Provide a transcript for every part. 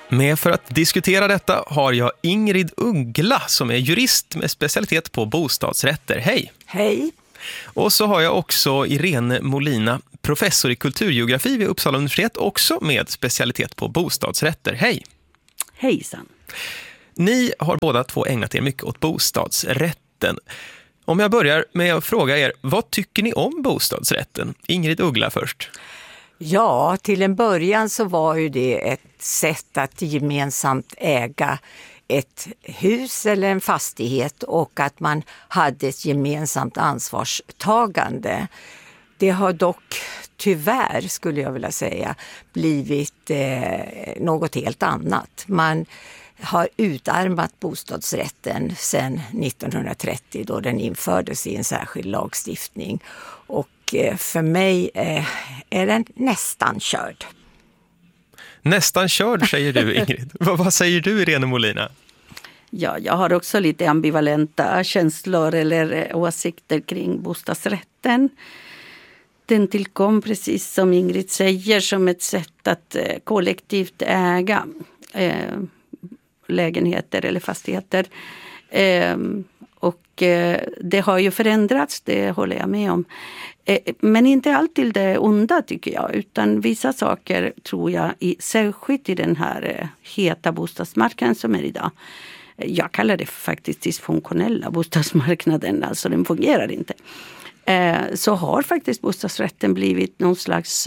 Med för att diskutera detta har jag Ingrid Uggla som är jurist med specialitet på bostadsrätter. Hej! Hej! Och så har jag också Irene Molina, professor i kulturgeografi vid Uppsala universitet, också med specialitet på bostadsrätter. Hej! Hejsan! Ni har båda två ägnat er mycket åt bostadsrätten. Om jag börjar med att fråga er, vad tycker ni om bostadsrätten? Ingrid Uggla först. Ja, till en början så var ju det ett sätt att gemensamt äga ett hus eller en fastighet och att man hade ett gemensamt ansvarstagande. Det har dock tyvärr, skulle jag vilja säga, blivit något helt annat. Man har utarmat bostadsrätten sedan 1930 då den infördes i en särskild lagstiftning. Och för mig är den nästan körd. Nästan körd, säger du, Ingrid. Vad säger du, Irene Molina? Ja, jag har också lite ambivalenta känslor eller åsikter kring bostadsrätten. Den tillkom, precis som Ingrid säger, som ett sätt att kollektivt äga lägenheter eller fastigheter. Och det har ju förändrats, det håller jag med om. Men inte alltid det onda, tycker jag, utan vissa saker tror jag, särskilt i den här heta bostadsmarknaden som är idag. Jag kallar det faktiskt dysfunktionella bostadsmarknaden, alltså den fungerar inte. Så har faktiskt bostadsrätten blivit någon slags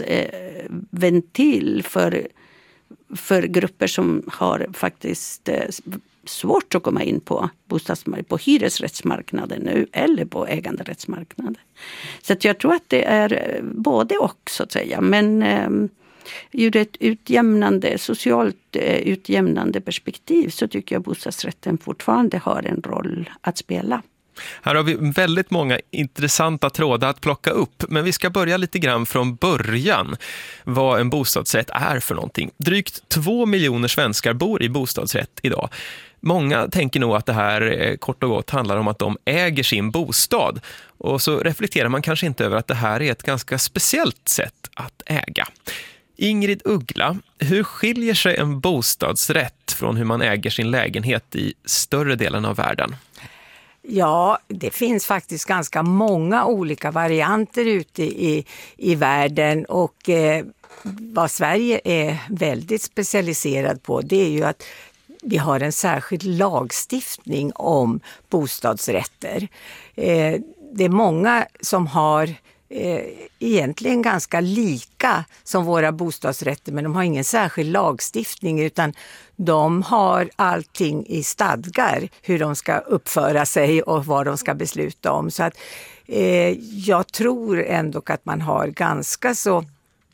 ventil för grupper som har faktiskt svårt att komma in på på hyresrättsmarknaden nu eller på äganderättsmarknaden. Så att jag tror att det är både och, så att säga, men ur ett socialt utjämnande perspektiv så tycker jag bostadsrätten fortfarande har en roll att spela. Här har vi väldigt många intressanta trådar att plocka upp, men vi ska börja lite grann från början vad en bostadsrätt är för någonting. Drygt 2 miljoner svenskar bor i bostadsrätt idag. Många tänker nog att det här kort och gott handlar om att de äger sin bostad, och så reflekterar man kanske inte över att det här är ett ganska speciellt sätt att äga. Ingrid Uggla, hur skiljer sig en bostadsrätt från hur man äger sin lägenhet i större delen av världen? Ja, det finns faktiskt ganska många olika varianter ute i världen, och vad Sverige är väldigt specialiserad på, det är ju att vi har en särskild lagstiftning om bostadsrätter. Det är många som har egentligen ganska lika som våra bostadsrätter, men de har ingen särskild lagstiftning, utan de har allting i stadgar, hur de ska uppföra sig och vad de ska besluta om. Så att jag tror ändå att man har ganska så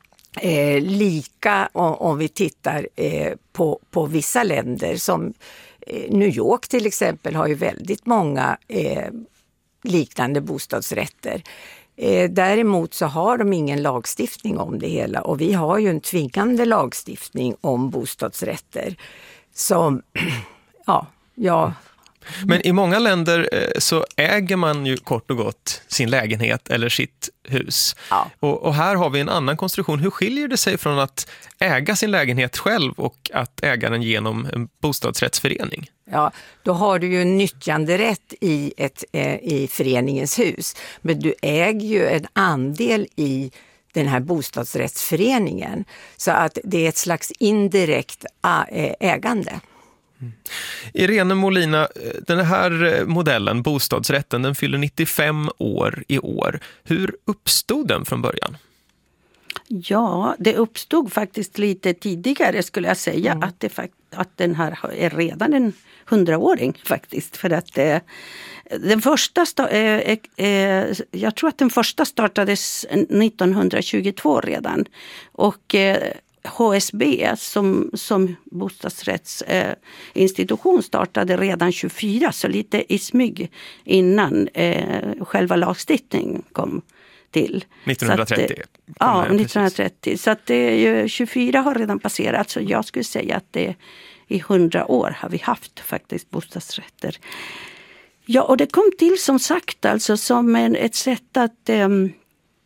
lika om vi tittar på vissa länder, som New York till exempel har ju väldigt många liknande bostadsrätter. Däremot så har de ingen lagstiftning om det hela, och vi har ju en tvingande lagstiftning om bostadsrätter som, Men i många länder så äger man ju kort och gott sin lägenhet eller sitt hus. Ja. Och här har vi en annan konstruktion. Hur skiljer det sig från att äga sin lägenhet själv och att äga den genom en bostadsrättsförening? Ja, då har du ju en nyttjanderätt i föreningens hus. Men du äger ju en andel i den här bostadsrättsföreningen. Så att det är ett slags indirekt ägande. Irene Molina, den här modellen, bostadsrätten, den fyller 95 år i år. Hur uppstod den från början? Ja, det uppstod faktiskt lite tidigare, skulle jag säga, att den här är redan en 100-åring faktiskt. För att den första jag tror att den första startades 1922 redan, och HSB som bostadsrättsinstitution startade redan 24, så lite i smyg innan själva lagstiftningen kom till. 1930? Ja, 1930. Så att det är ju, 24 har redan passerat, så jag skulle säga att det i 100 år har vi haft faktiskt bostadsrätter. Ja, och det kom till som sagt alltså som ett sätt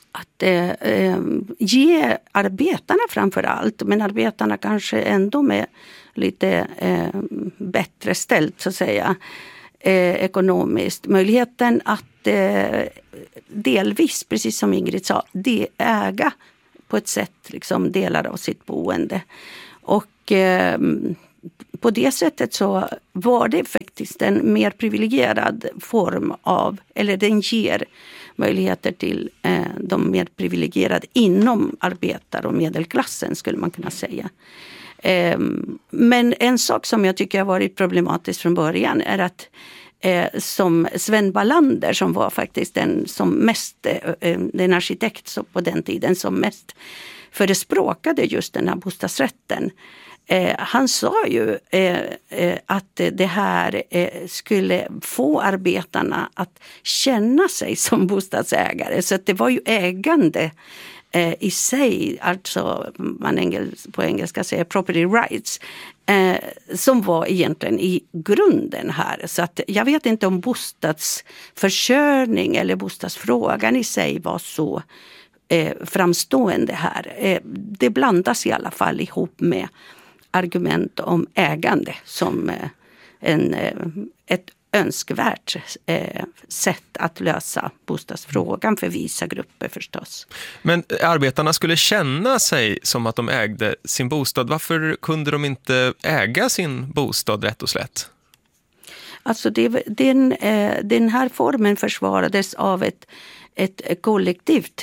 ge arbetarna framför allt, men arbetarna kanske ändå med lite bättre ställt så att säga, ekonomiskt, möjligheten att delvis, precis som Ingrid sa, äga på ett sätt liksom delar av sitt boende. Och på det sättet så var det faktiskt en mer privilegierad form av, eller den ger möjligheter till de mer privilegierade inom arbetar- och medelklassen skulle man kunna säga. Men en sak som jag tycker har varit problematisk från början är att som Sven Wallander, som var faktiskt den arkitekt som på den tiden som mest förespråkade just den här bostadsrätten. Han sa ju att det här skulle få arbetarna att känna sig som bostadsägare. Så att det var ju ägande i sig, alltså man på engelska säger property rights, som var egentligen i grunden här. Så att jag vet inte om bostadsförsörjning eller bostadsfrågan i sig var så framstående här. Det blandas i alla fall ihop med argument om ägande som ett önskvärt sätt att lösa bostadsfrågan för vissa grupper förstås. Men arbetarna skulle känna sig som att de ägde sin bostad. Varför kunde de inte äga sin bostad rätt och slätt? Alltså den här formen försvarades av ett kollektivt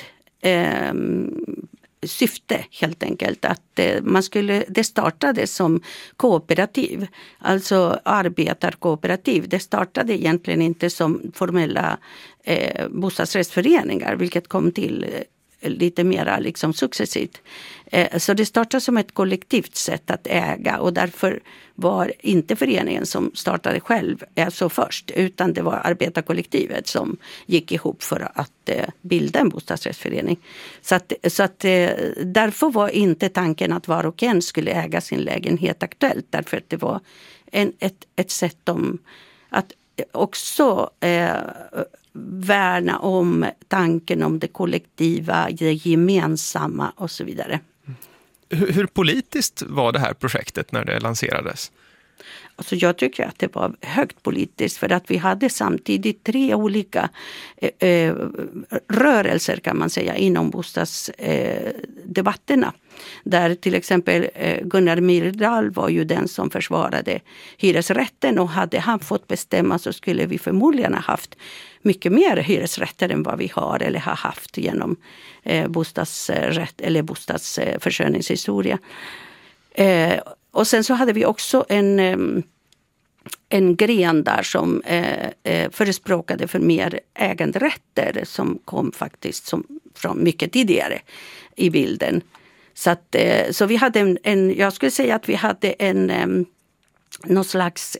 syfte helt enkelt, att det startade som kooperativ, alltså arbetarkooperativ. Det startade egentligen inte som formella bostadsrättsföreningar, vilket kom till lite mera liksom successivt. Så det startade som ett kollektivt sätt att äga, och därför var inte föreningen som startade själv alltså först, utan det var arbetarkollektivet som gick ihop för att bilda en bostadsrättsförening. Så att därför var inte tanken att var och en skulle äga sin lägenhet aktuellt, därför att det var ett sätt att också värna om tanken om det kollektiva, det gemensamma och så vidare. Hur politiskt var det här projektet när det lanserades? Alltså jag tycker att det var högt politiskt, för att vi hade samtidigt 3 olika rörelser kan man säga inom bostadsdebatterna. Där till exempel Gunnar Myrdal var ju den som försvarade hyresrätten, och hade han fått bestämma så skulle vi förmodligen ha haft mycket mer hyresrätter än vad vi har eller har haft genom bostadsrätt eller bostadsförsörjningshistoria. Och sen så hade vi också en gren där som förespråkade för mer äganderätter, som kom faktiskt från mycket tidigare i bilden. Så vi hade jag skulle säga att vi hade någon slags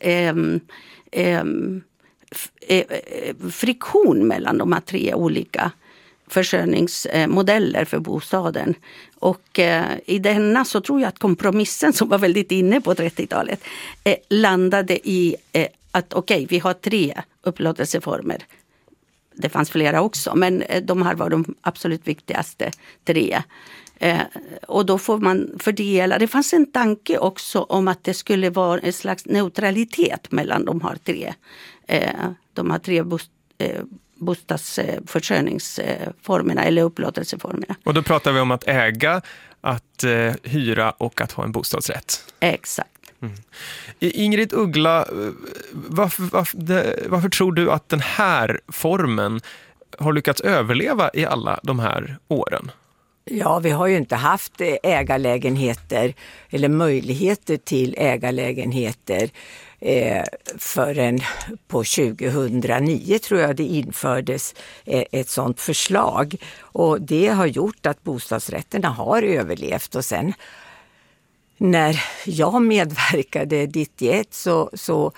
friktion mellan de här 3 olika försörjningsmodeller för bostaden. Och i denna så tror jag att kompromissen, som var väldigt inne på 30-talet, landade i att vi har 3 upplåtelseformer. Det fanns flera också, men de här var de absolut viktigaste 3. Och då får man fördela. Det fanns en tanke också om att det skulle vara en slags neutralitet mellan de här 3 bostadsförsörjningsformerna eller upplåtelseformerna. Och då pratar vi om att äga, att hyra och att ha en bostadsrätt. Exakt. Mm. Ingrid Uggla, varför tror du att den här formen har lyckats överleva i alla de här åren? Ja, vi har ju inte haft ägarlägenheter eller möjligheter till ägarlägenheter förrän på 2009 tror jag det infördes ett sådant förslag. Och det har gjort att bostadsrätterna har överlevt. Och sen när jag medverkade 1991 så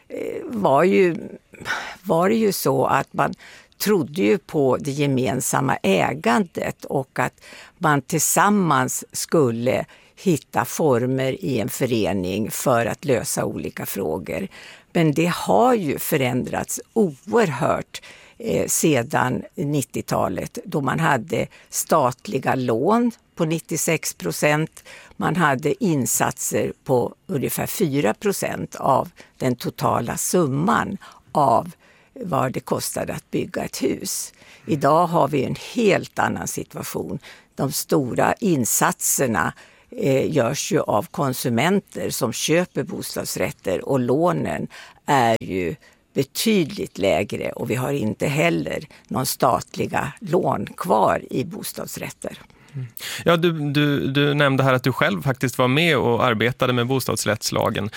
var det ju så att man trodde ju på det gemensamma ägandet och att man tillsammans skulle hitta former i en förening för att lösa olika frågor. Men det har ju förändrats oerhört sedan 90-talet, då man hade statliga lån på 96%. Man hade insatser på ungefär 4% av den totala summan av vad det kostade att bygga ett hus. Idag har vi en helt annan situation. De stora insatserna görs ju av konsumenter som köper bostadsrätter, och lånen är ju betydligt lägre, och vi har inte heller någon statliga lån kvar i bostadsrätter. Ja, du nämnde här att du själv faktiskt var med och arbetade med bostadsrättslagen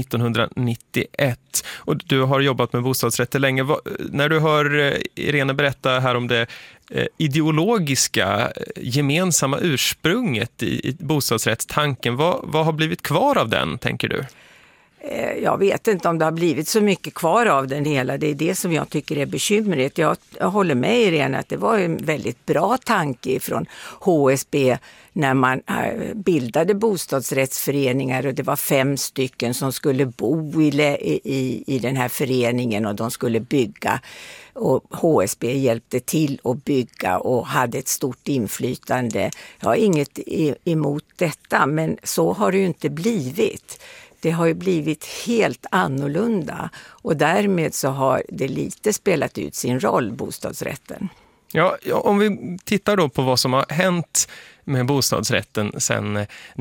1991. Och du har jobbat med bostadsrätter länge. När du hör Irene berätta här om det ideologiska gemensamma ursprunget i bostadsrättstanken, vad har blivit kvar av den, tänker du? Jag vet inte om det har blivit så mycket kvar av den hela. Det är det som jag tycker är bekymret. Jag håller med Irene att det var en väldigt bra tanke från HSB när man bildade bostadsrättsföreningar, och det var 5 stycken som skulle bo i den här föreningen, och de skulle bygga. Och HSB hjälpte till att bygga och hade ett stort inflytande. Jag har inget emot detta, men så har det ju inte blivit. Det har ju blivit helt annorlunda, och därmed så har det lite spelat ut sin roll, bostadsrätten. Ja, om vi tittar då på vad som har hänt med bostadsrätten sedan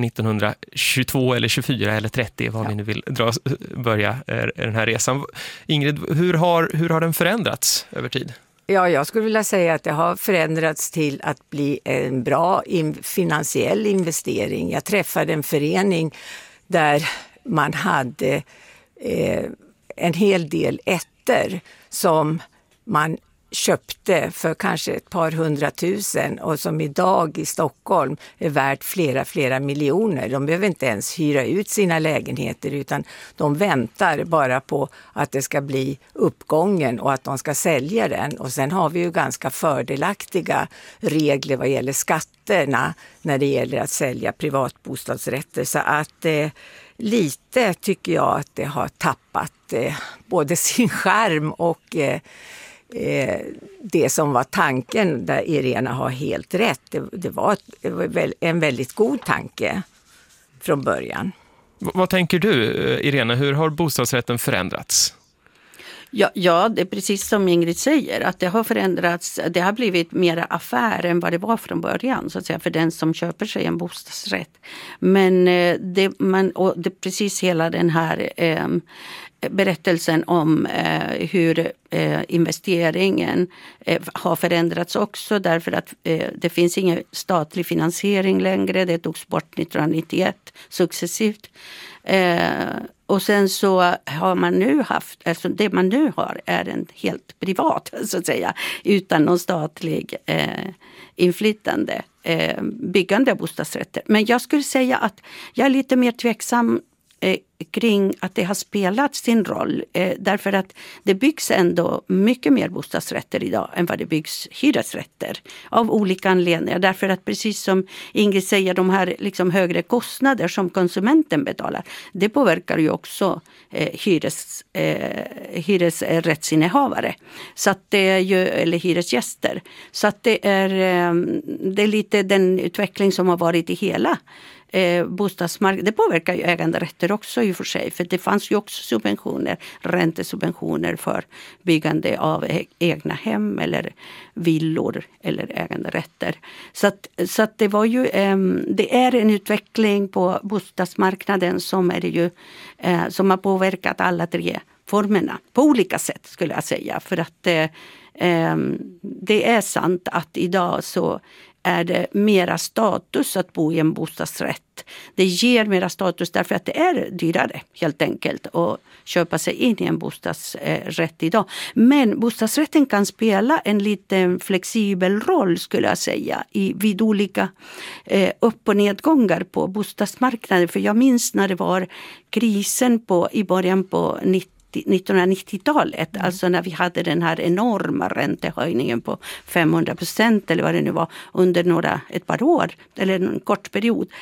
1922 eller 24 eller 30, vad vi nu vill börja den här resan. Ingrid, hur har den förändrats över tid? Ja, jag skulle vilja säga att det har förändrats till att bli en bra finansiell investering. Jag träffade en förening där man hade en hel del ettor som man köpte för kanske ett par 100 000, och som idag i Stockholm är värt flera miljoner. De behöver inte ens hyra ut sina lägenheter, utan de väntar bara på att det ska bli uppgången och att de ska sälja den. Och sen har vi ju ganska fördelaktiga regler vad gäller skatterna när det gäller att sälja privatbostadsrätter, så att lite tycker jag att det har tappat både sin charm och det som var tanken, där Irena har helt rätt. Det var en väldigt god tanke från början. Vad tänker du, Irena? Hur har bostadsrätten förändrats? Ja, det är precis som Ingrid säger, att det har förändrats. Det har blivit mer affär än vad det var från början, så att säga, för den som köper sig en bostadsrätt. Men det är precis hela den här berättelsen om hur investeringen har förändrats också, därför att det finns ingen statlig finansiering längre. Det togs bort 1991 successivt. Och sen så har man nu haft, alltså det man nu har är en helt privat, så att säga, utan någon statlig inflytande byggande av bostadsrätter. Men jag skulle säga att jag är lite mer tveksam kring att det har spelat sin roll, därför att det byggs ändå mycket mer bostadsrätter idag än vad det byggs hyresrätter av olika anledningar, därför att precis som Ingrid säger, de här liksom högre kostnader som konsumenten betalar, det påverkar ju också hyresrättsinnehavare, så att det är ju, eller hyresgäster, så att det är lite den utveckling som har varit i hela bostadsmarknaden. Det påverkar ju äganderätter också i och för sig, för det fanns ju också subventioner, räntesubventioner för byggande av egna hem eller villor eller äganderätter. Så att det var ju det är en utveckling på bostadsmarknaden som är det ju som har påverkat alla 3 formerna på olika sätt, skulle jag säga, för att det är sant att idag så är det mera status att bo i en bostadsrätt. Det ger mera status därför att det är dyrare helt enkelt att köpa sig in i en bostadsrätt idag. Men bostadsrätten kan spela en lite flexibel roll, skulle jag säga, vid olika upp- och nedgångar på bostadsmarknaden. För jag minns när det var krisen i början på 1990-talet, alltså när vi hade den här enorma räntehöjningen på 500% eller vad det nu var under ett par år eller en kort period.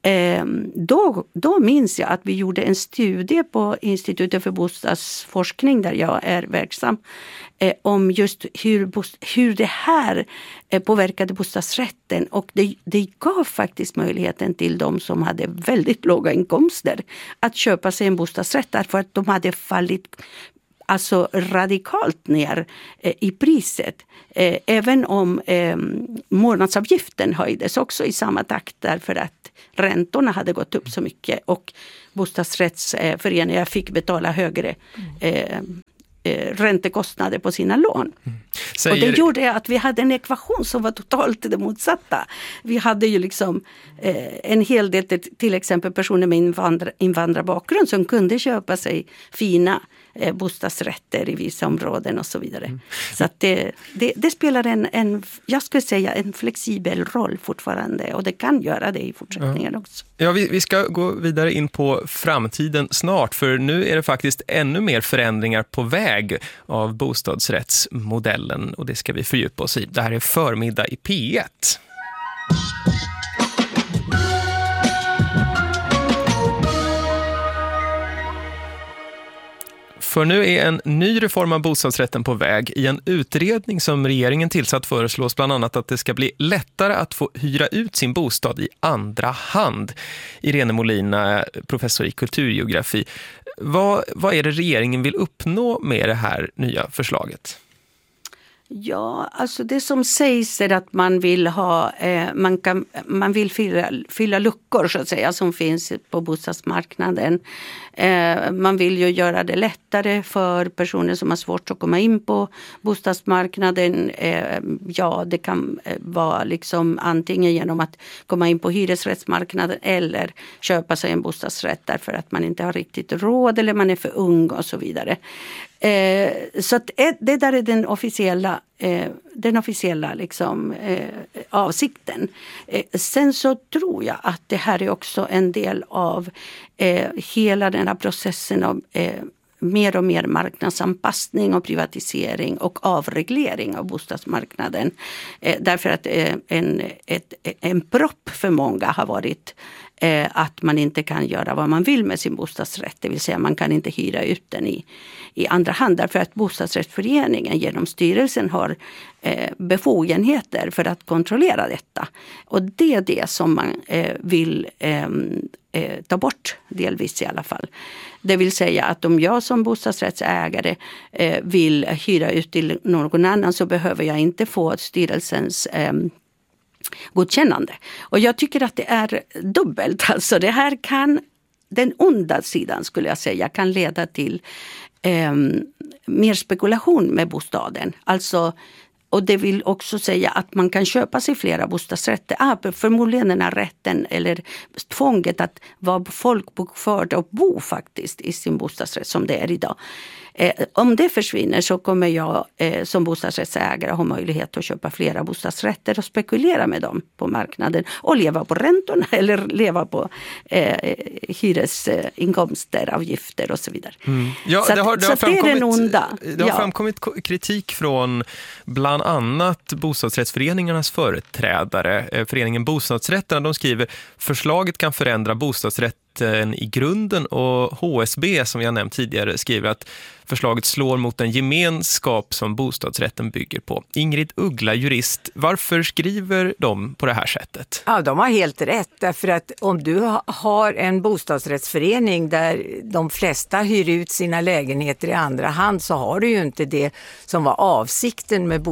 Då minns jag att vi gjorde en studie på Institutet för bostadsforskning där jag är verksam om just hur det här påverkade bostadsrätten, och det gav faktiskt möjligheten till de som hade väldigt låga inkomster att köpa sig en bostadsrätt därför att de hade fallit alltså radikalt ner i priset. Även om månadsavgiften höjdes också i samma takt därför att räntorna hade gått upp så mycket och bostadsrättsföreningar fick betala högre räntekostnader på sina lån. Och det gjorde att vi hade en ekvation som var totalt det motsatta. Vi hade ju liksom en hel del till exempel personer med invandrarbakgrund som kunde köpa sig fina bostadsrätter i vissa områden och så vidare. Så att det spelar jag skulle säga en flexibel roll fortfarande, och det kan göra det i fortsättningen också. Ja, vi ska gå vidare in på framtiden snart, för nu är det faktiskt ännu mer förändringar på väg av bostadsrättsmodellen, och det ska vi fördjupa oss i. Det här är Förmiddag i P1. För nu är en ny reform av bostadsrätten på väg. I en utredning som regeringen tillsatt föreslås bland annat att det ska bli lättare att få hyra ut sin bostad i andra hand. Irene Molina, professor i kulturgeografi. Vad är det regeringen vill uppnå med det här nya förslaget? Ja, alltså det som sägs är att man vill man vill fylla luckor så att säga som finns på bostadsmarknaden. Man vill ju göra det lättare för personer som har svårt att komma in på bostadsmarknaden. Ja, det kan vara liksom antingen genom att komma in på hyresrättsmarknaden eller köpa sig en bostadsrätt därför att man inte har riktigt råd eller man är för ung och så vidare. Så att det där är den officiella liksom, avsikten. Sen så tror jag att det här är också en del av hela den här processen av mer och mer marknadsanpassning och privatisering och avreglering av bostadsmarknaden. Därför att en propp för många har varit att man inte kan göra vad man vill med sin bostadsrätt. Det vill säga man kan inte hyra ut den i andra hand. Därför att bostadsrättsföreningen genom styrelsen har befogenheter för att kontrollera detta. Och det är det som man vill ta bort, delvis i alla fall. Det vill säga att om jag som bostadsrättsägare vill hyra ut till någon annan så behöver jag inte få styrelsens godkännande. Och jag tycker att det är dubbelt. Alltså det här kan, den onda sidan skulle jag säga, kan leda till mer spekulation med bostaden. Alltså, och det vill också säga att man kan köpa sig flera bostadsrätter. Förmodligen den här rätten eller tvånget att vara folkbokförd och bo faktiskt i sin bostadsrätt som det är idag. Om det försvinner så kommer jag som bostadsrättsägare ha möjlighet att köpa flera bostadsrätter och spekulera med dem på marknaden och leva på räntorna eller leva på hyresinkomster, avgifter och så vidare. Ja, så det är den onda. Det har framkommit kritik från bland annat bostadsrättsföreningarnas företrädare. Föreningen Bostadsrätterna, de skriver förslaget kan förändra bostadsrätten i grunden, och HSB som jag nämnt tidigare skriver att förslaget slår mot en gemenskap som bostadsrätten bygger på. Ingrid Uggla, jurist, varför skriver de på det här sättet? Ja, de har helt rätt, därför att om du har en bostadsrättsförening där de flesta hyr ut sina lägenheter i andra hand så har du ju inte det som var avsikten med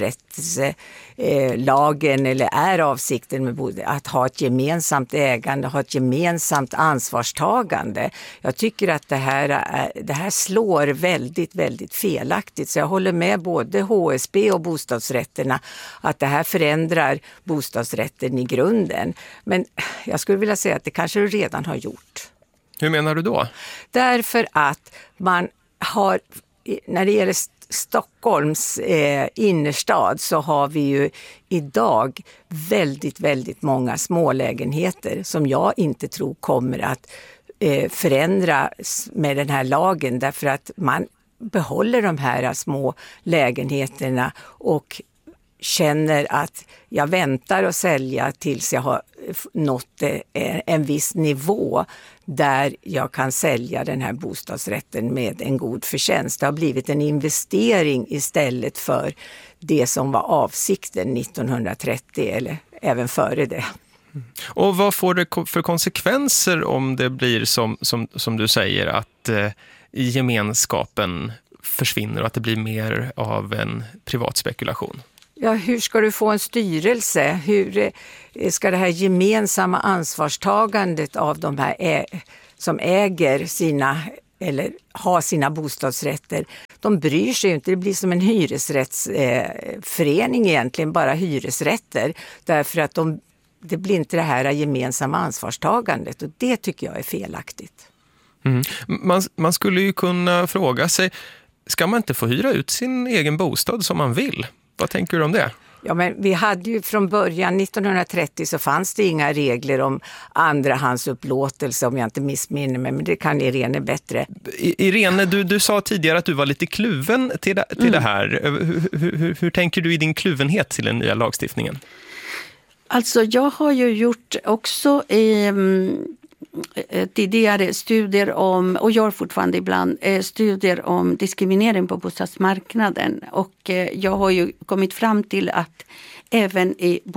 bostadsrättslagen eller är avsikten med att ha ett gemensamt ägande, ha ett gemensamt ansvarstagande. Jag tycker att det här slår väldigt, väldigt felaktigt. Så jag håller med både HSB och bostadsrätterna att det här förändrar bostadsrätten i grunden. Men jag skulle vilja säga att det kanske redan har gjort. Hur menar du då? Därför att man har, när det gäller Stockholms innerstad så har vi ju idag väldigt, väldigt många smålägenheter som jag inte tror kommer att förändras med den här lagen, därför att man behåller de här små lägenheterna och känner att jag väntar att sälja tills jag har nått en viss nivå där jag kan sälja den här bostadsrätten med en god förtjänst. Det har blivit en investering istället för det som var avsikten 1930 eller även före det. Och vad får det för konsekvenser om det blir som du säger att gemenskapen försvinner och att det blir mer av en privat spekulation? Ja, hur ska du få en styrelse? Hur ska det här gemensamma ansvarstagandet av de här som äger sina eller har sina bostadsrätter, de bryr sig ju inte. Det blir som en hyresrättsförening egentligen, bara hyresrätter. Därför att det blir inte det här gemensamma ansvarstagandet och det tycker jag är felaktigt. Mm. Man skulle ju kunna fråga sig, ska man inte få hyra ut sin egen bostad som man vill? Vad tänker du om det? Ja, men vi hade ju från början, 1930 så fanns det inga regler om andrahandsupplåtelse om jag inte missminner mig, men det kan Irene bättre. Irene, du sa tidigare att du var lite kluven till det här. Hur tänker du i din kluvenhet till den nya lagstiftningen? Alltså jag har ju gjort också tidigare studier om, och gör fortfarande ibland, studier om diskriminering på bostadsmarknaden. Och jag har ju kommit fram till att även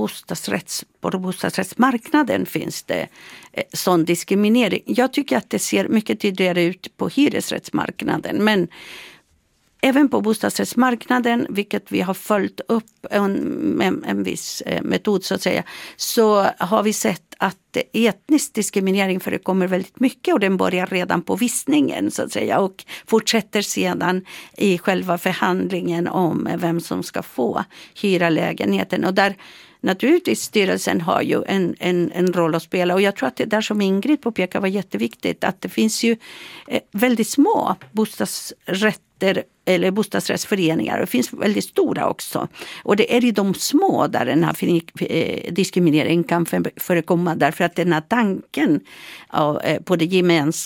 på bostadsrättsmarknaden finns det sån diskriminering. Jag tycker att det ser mycket tydligare ut på hyresrättsmarknaden, men även på bostadsrättsmarknaden, vilket vi har följt upp en viss metod så att säga, så har vi sett att etnisk diskriminering förekommer väldigt mycket och den börjar redan på visningen så att säga och fortsätter sedan i själva förhandlingen om vem som ska få hyra lägenheten. Och där naturligtvis styrelsen har ju en roll att spela och jag tror att det där som Ingrid påpekar var jätteviktigt, att det finns ju väldigt små bostadsrätter eller bostadsrättsföreningar. Det finns väldigt stora också. Och det är i de små där den här diskrimineringen kan förekomma därför att den här tanken på det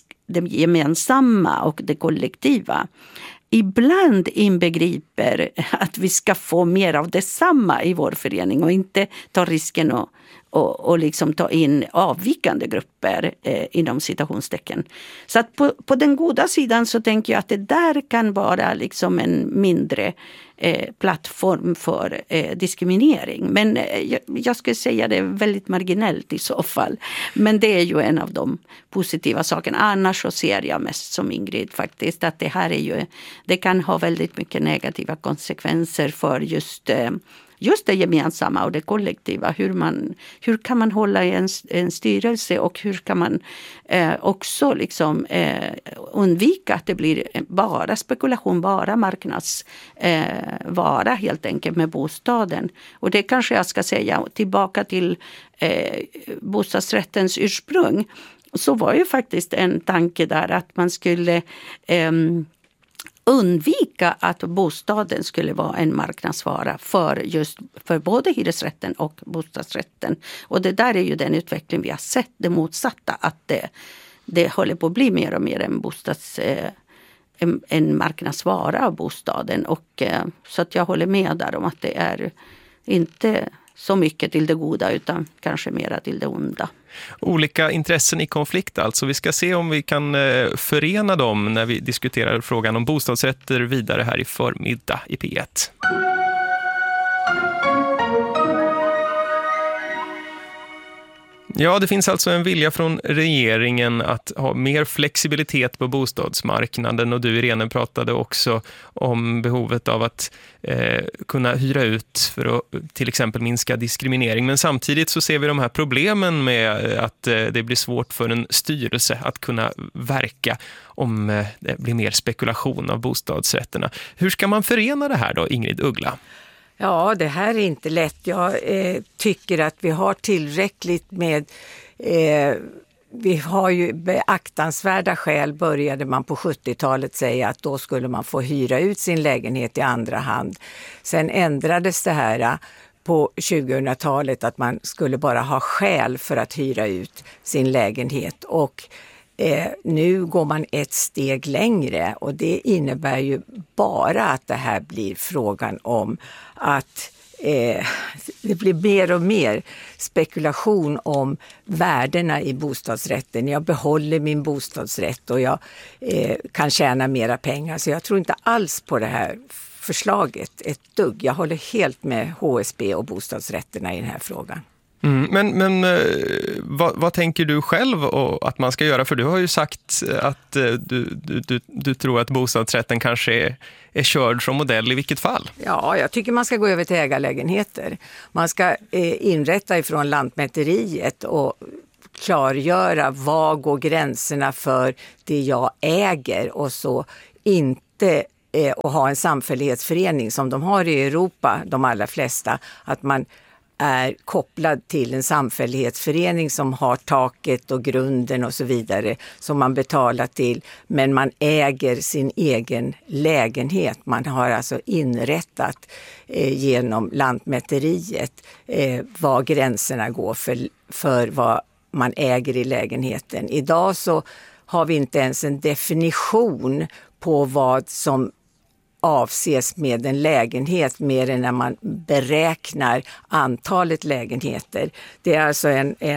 gemensamma och det kollektiva ibland inbegriper att vi ska få mer av detsamma i vår förening och inte ta risken och liksom ta in avvikande grupper inom citationstecken. Så att på den goda sidan så tänker jag att det där kan vara liksom en mindre plattform för diskriminering. Men jag skulle säga det är väldigt marginellt i så fall. Men det är ju en av de positiva sakerna. Annars så ser jag mest som Ingrid faktiskt att det här är ju, det kan ha väldigt mycket negativa konsekvenser för just det gemensamma och det kollektiva. Hur kan man hålla i en styrelse och hur kan man också liksom, undvika att det blir bara spekulation, bara marknadsvara helt enkelt med bostaden. Och det kanske jag ska säga tillbaka till bostadsrättens ursprung. Så var ju faktiskt en tanke där att man skulle undvika att bostaden skulle vara en marknadsvara för både hyresrätten och bostadsrätten. Och det där är ju den utveckling vi har sett, det motsatta, att det håller på att bli mer och mer en marknadsvara av bostaden. Och så att jag håller med där om att det är inte så mycket till det goda utan kanske mera till det onda. Olika intressen i konflikt alltså. Vi ska se om vi kan förena dem när vi diskuterar frågan om bostadsrätter vidare här i förmiddag i P1. Ja, det finns alltså en vilja från regeringen att ha mer flexibilitet på bostadsmarknaden och du, Irene, pratade också om behovet av att kunna hyra ut för att till exempel minska diskriminering. Men samtidigt så ser vi de här problemen med att det blir svårt för en styrelse att kunna verka om det blir mer spekulation av bostadsrätterna. Hur ska man förena det här då, Ingrid Uggla? Ja, det här är inte lätt. Jag tycker att vi har tillräckligt med... vi har ju beaktansvärda skäl, började man på 70-talet säga att då skulle man få hyra ut sin lägenhet i andra hand. Sen ändrades det här på 2000-talet att man skulle bara ha skäl för att hyra ut sin lägenhet och nu går man ett steg längre och det innebär ju bara att det här blir frågan om att det blir mer och mer spekulation om värdena i bostadsrätten. Jag behåller min bostadsrätt och jag kan tjäna mera pengar. Så jag tror inte alls på det här förslaget ett dugg. Jag håller helt med HSB och bostadsrätterna i den här frågan. Men vad tänker du själv att man ska göra? För du har ju sagt att du tror att bostadsrätten kanske är körd som modell i vilket fall. Ja, jag tycker man ska gå över till ägarlägenheter. Man ska inrätta ifrån Lantmäteriet och klargöra var går gränserna för det jag äger och så inte och ha en samfällighetsförening som de har i Europa, de allra flesta, att man är kopplad till en samfällighetsförening som har taket och grunden och så vidare som man betalar till, men man äger sin egen lägenhet. Man har alltså inrättat genom Lantmäteriet var gränserna går för vad man äger i lägenheten. Idag så har vi inte ens en definition på vad som avses med en lägenhet mer än när man beräknar antalet lägenheter. Det är alltså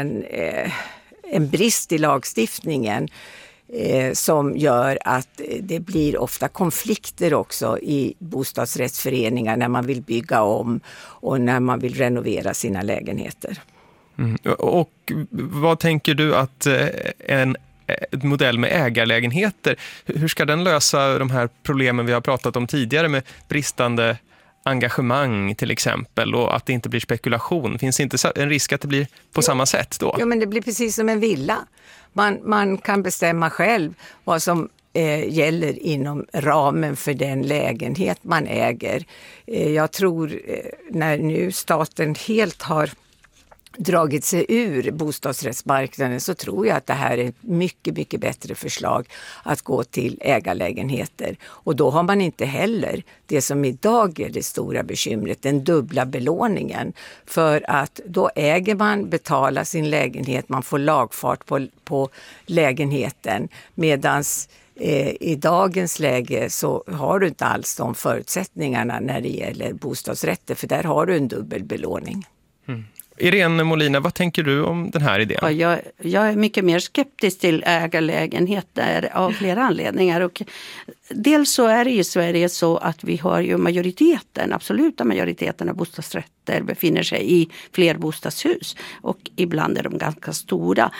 en brist i lagstiftningen som gör att det blir ofta konflikter också i bostadsrättsföreningar när man vill bygga om och när man vill renovera sina lägenheter. Och vad tänker du att en modell med ägarlägenheter, hur ska den lösa de här problemen vi har pratat om tidigare med bristande engagemang till exempel och att det inte blir spekulation? Finns det inte en risk att det blir på samma sätt då? Ja, men det blir precis som en villa. Man kan bestämma själv vad som gäller inom ramen för den lägenhet man äger. Jag tror när nu staten helt har dragit sig ur bostadsrättsmarknaden så tror jag att det här är ett mycket, mycket bättre förslag att gå till ägarlägenheter. Och då har man inte heller det som idag är det stora bekymret, den dubbla belåningen. För att då äger man, betalar sin lägenhet, man får lagfart på lägenheten. Medans i dagens läge så har du inte alls de förutsättningarna när det gäller bostadsrätter, för där har du en dubbel belåning. Irene Molina, vad tänker du om den här idén? Ja, jag är mycket mer skeptisk till ägarlägenheter av flera anledningar. Och dels så är det i Sverige så att vi har ju absoluta majoriteten av bostadsrätter befinner sig i flerbostadshus. Och ibland är de ganska stora.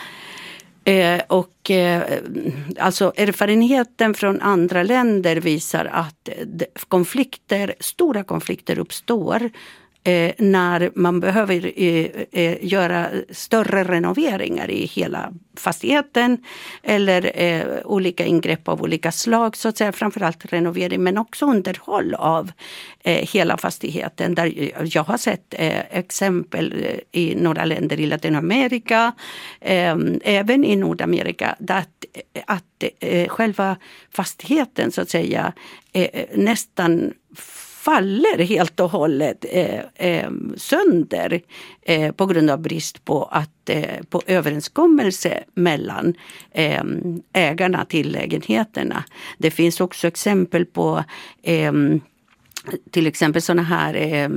Alltså erfarenheten från andra länder visar att stora konflikter uppstår när man behöver göra större renoveringar i hela fastigheten eller olika ingrepp av olika slag, så att säga, framförallt renovering men också underhåll av hela fastigheten. Där jag har sett exempel i några länder i Latinamerika, även i Nordamerika, att själva fastigheten så att säga nästan faller helt och hållet sönder på grund av brist på överenskommelse mellan ägarna till lägenheterna. Det finns också exempel på till exempel sådana här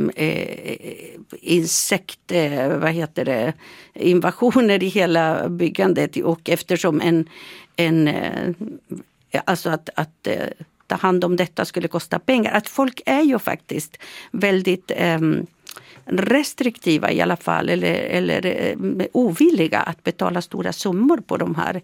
invasioner i hela byggandet, och eftersom alltså att ta hand om detta skulle kosta pengar. Att folk är ju faktiskt väldigt restriktiva i alla fall eller ovilliga att betala stora summor på de här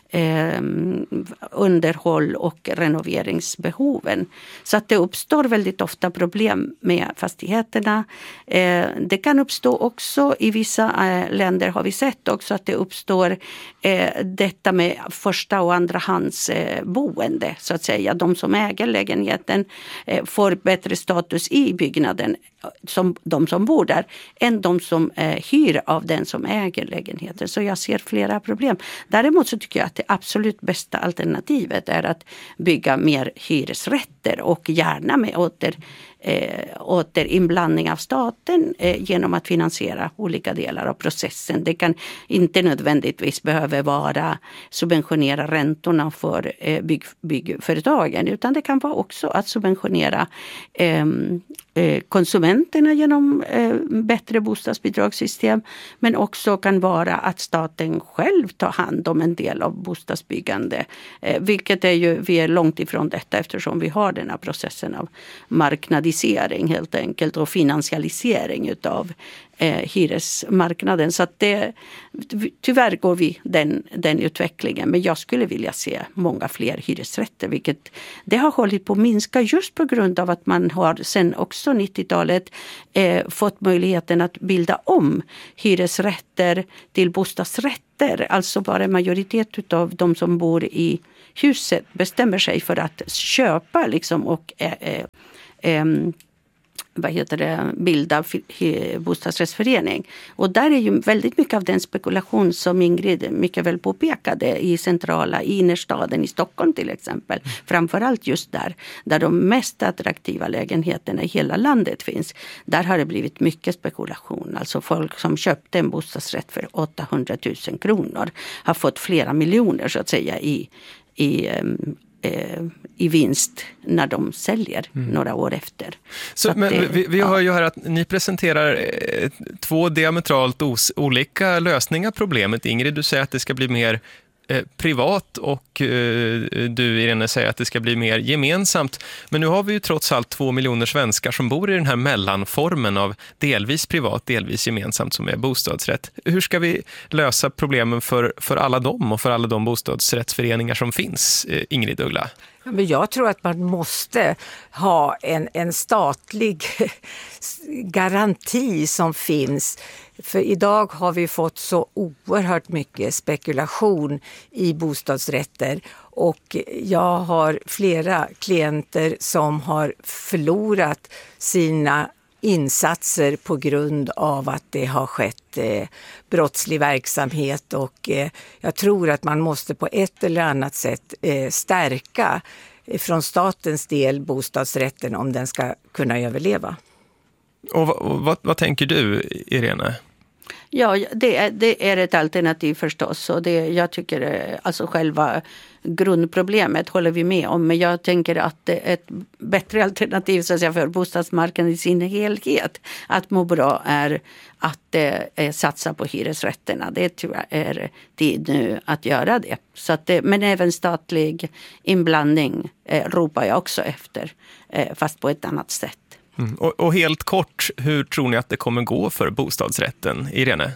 underhåll och renoveringsbehoven. Så att det uppstår väldigt ofta problem med fastigheterna. Det kan uppstå också i vissa länder, har vi sett också, att det uppstår detta med första och andra hands boende, så att säga. De som äger lägenheten får bättre status i byggnaden, som de som bor där, än de som hyr av den som äger lägenheten. Så jag ser flera problem. Däremot så tycker jag att det absolut bästa alternativet är att bygga mer hyresrätter, och gärna med återinblandning av staten genom att finansiera olika delar av processen. Det kan inte nödvändigtvis behöva vara subventionera räntorna för byggföretagen, utan det kan vara också att subventionera konsumenterna genom bättre bostadsbidragssystem, men också kan vara att staten själv tar hand om en del av bostadsbyggande, vilket är ju, vi är långt ifrån detta eftersom vi har den här processen av marknadisering helt enkelt och finansialisering utav hyresmarknaden. Så att tyvärr går vi den utvecklingen, men jag skulle vilja se många fler hyresrätter, vilket det har hållit på att minska just på grund av att man har sen också 90-talet fått möjligheten att bilda om hyresrätter till bostadsrätter. Alltså bara en majoritet av de som bor i huset bestämmer sig för att köpa liksom och bilda bostadsrättsförening. Och där är ju väldigt mycket av den spekulation som Ingrid mycket väl påpekade i innerstaden i Stockholm till exempel. Framförallt just där de mest attraktiva lägenheterna i hela landet finns. Där har det blivit mycket spekulation. Alltså folk som köpte en bostadsrätt för 800 000 kronor har fått flera miljoner så att säga i vinst när de säljer några år efter. Vi hör ju här att ni presenterar två diametralt olika lösningar på problemet. Ingrid, du säger att det ska bli mer privat och du, Irene, säger att det ska bli mer gemensamt. Men nu har vi ju trots allt 2 miljoner svenskar som bor i den här mellanformen av delvis privat, delvis gemensamt som är bostadsrätt. Hur ska vi lösa problemen för alla dem och för alla de bostadsrättsföreningar som finns, Ingrid Uggla? Men jag tror att man måste ha en statlig garanti som finns. För idag har vi fått så oerhört mycket spekulation i bostadsrätter och jag har flera klienter som har förlorat sina insatser på grund av att det har skett brottslig verksamhet och jag tror att man måste på ett eller annat sätt stärka från statens del bostadsrätten om den ska kunna överleva. Och vad tänker du, Irene? Ja, det är ett alternativ förstås och jag tycker alltså själva grundproblemet håller vi med om, men jag tänker att ett bättre alternativ så att säga, för bostadsmarknaden i sin helhet att må bra är att satsa på hyresrätterna. Det tror jag är tid nu att göra det. Så att men även statlig inblandning ropar jag också efter, fast på ett annat sätt. Och helt kort, hur tror ni att det kommer gå för bostadsrätten, Irene?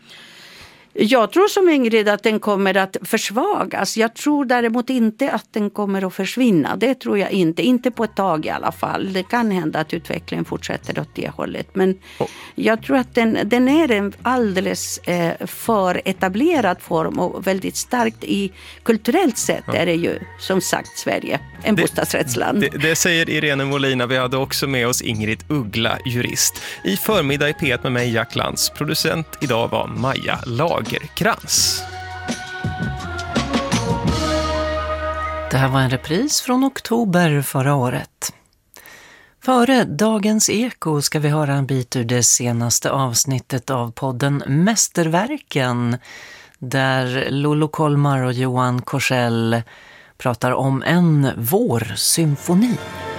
Jag tror som Ingrid att den kommer att försvagas. Jag tror däremot inte att den kommer att försvinna. Det tror jag inte. Inte på ett tag i alla fall. Det kan hända att utvecklingen fortsätter åt det hållet. Men jag tror att den är en alldeles för etablerad form och väldigt starkt i kulturellt sätt är det ju som sagt Sverige en bostadsrättsland. Det säger Irene Molina. Vi hade också med oss Ingrid Uggla, jurist. I förmiddag i P1 med mig, Jack Lantz. Producent idag var Maja Lagerkrans. Det här var en repris från oktober förra året. Före dagens eko ska vi höra en bit ur det senaste avsnittet av podden Mästerverken, där Lolo Kolmar och Johan Korsell pratar om en vårsymfoni.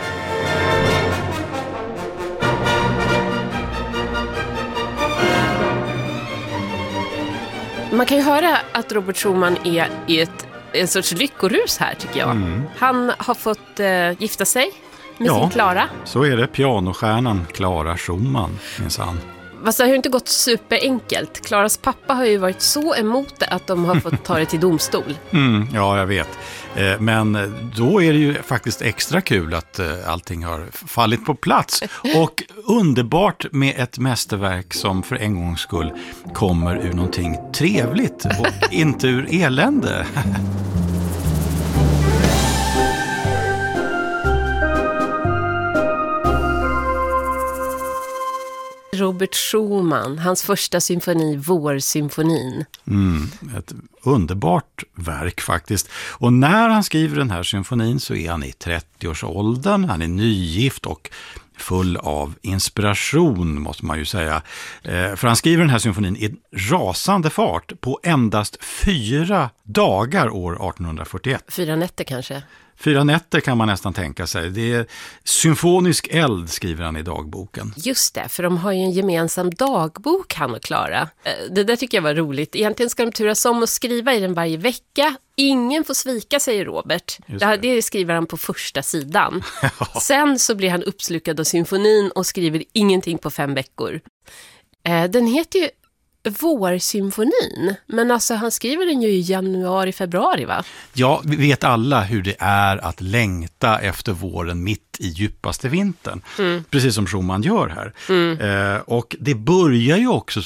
Man kan ju höra att Robert Schumann är i en sorts lyckorus här tycker jag. Han har fått gifta sig med sin Klara. Så är det, pianostjärnan Klara Schumann, minsann. Fast det har ju inte gått superenkelt. Klaras pappa har ju varit så emot det att de har fått ta det till domstol. Ja, jag vet. Men då är det ju faktiskt extra kul att allting har fallit på plats. Och underbart med ett mästerverk som för en gångs skull kommer ur någonting trevligt och inte ur elände. Robert Schumann, hans första symfoni, Vårsymfonin. Ett underbart verk faktiskt. Och när han skriver den här symfonin så är han i 30-årsåldern, han är nygift och full av inspiration måste man ju säga. För han skriver den här symfonin i rasande fart på endast 4 dagar år 1841. 4 nätter kanske? 4 nätter kan man nästan tänka sig. Det är symfonisk eld, skriver han i dagboken. Just det, för de har ju en gemensam dagbok, han och Klara. Det där tycker jag var roligt. Egentligen ska de turas om och skriva i den varje vecka. Ingen får svika, säger Robert. Det skriver han på första sidan. Sen så blir han uppslukad av symfonin och skriver ingenting på 5 veckor. Den heter ju Vårsymfonin, men alltså han skriver den ju i januari, februari, va? Ja, vi vet alla hur det är att längta efter våren mitt i djupaste vintern. Precis som Schumann gör här. Och det börjar ju också